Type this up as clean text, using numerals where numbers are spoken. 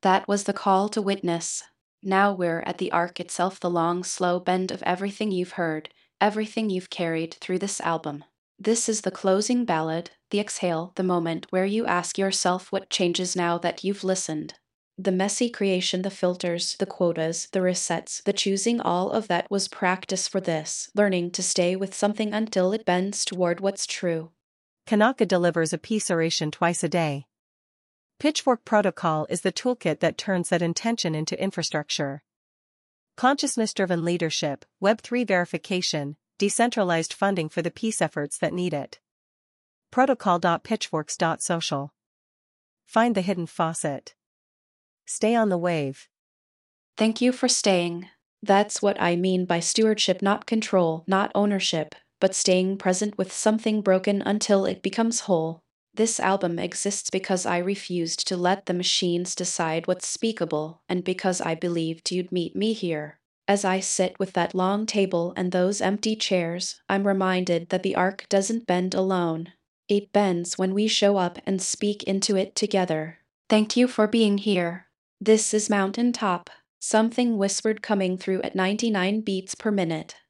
That was the call to witness. Now we're at the arc itself, the long, slow bend of everything you've heard, everything you've carried through this album. This is the closing ballad, the exhale, the moment where you ask yourself what changes now that you've listened. The messy creation, the filters, the quotas, the resets, the choosing, all of that was practice for this, learning to stay with something until it bends toward what's true. Kanaka delivers a peace oration twice a day. Pitchfork Protocol is the toolkit that turns that intention into infrastructure. Consciousness-driven leadership, Web3 verification, decentralized funding for the peace efforts that need it. Protocol.pitchforks.social. Find the hidden faucet. Stay on the wave. Thank you for staying. That's what I mean by stewardship, not control, not ownership, but staying present with something broken until it becomes whole. This album exists because I refused to let the machines decide what's speakable, and because I believed you'd meet me here. As I sit with that long table and those empty chairs, I'm reminded that the arc doesn't bend alone. It bends when we show up and speak into it together. Thank you for being here. This is Mountaintop, something whispered coming through at 99 beats per minute.